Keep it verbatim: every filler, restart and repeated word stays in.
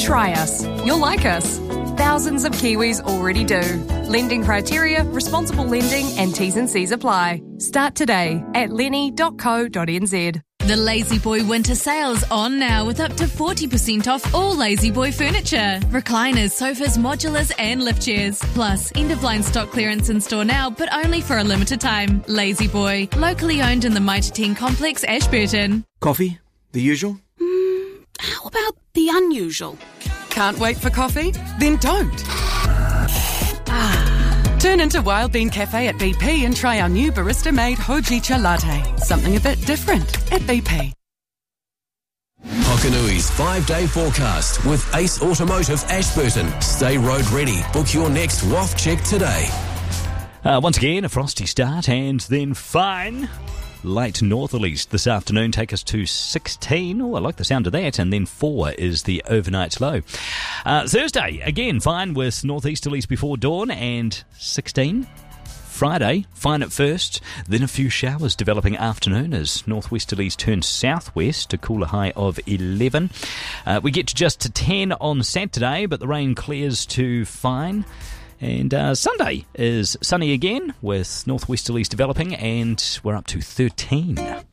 Try us. You'll like us. Thousands of Kiwis already do. Lending criteria, responsible lending and T's and C's apply. Start today at lenny dot co dot n z. The Lazy Boy winter sale's on now with up to forty percent off all Lazy Boy furniture. Recliners, sofas, modulars and lift chairs. Plus, end-of-line stock clearance in store now, but only for a limited time. Lazy Boy, locally owned in the Mitre ten Complex, Ashburton. Coffee? The usual? Mm, how about the unusual? Can't wait for coffee? Then don't. Ah, turn into Wild Bean Cafe at B P and try our new barista-made Hojicha latte. Something a bit different at B P. Hokanui's five-day forecast with Ace Automotive Ashburton. Stay road ready. Book your next W A F check today. Uh, once again, a frosty start and then fine. Light northerlies this afternoon take us to sixteen. Oh, I like the sound of that. And then four is the overnight low. Uh, Thursday, again, fine with northeasterlies before dawn and sixteen. Friday, fine at first, then a few showers developing afternoon as northwesterlies turn southwest, a cooler high of eleven. Uh, we get to just to ten on Saturday, but the rain clears to fine. And uh, Sunday is sunny again with northwesterlies developing, and we're up to thirteen.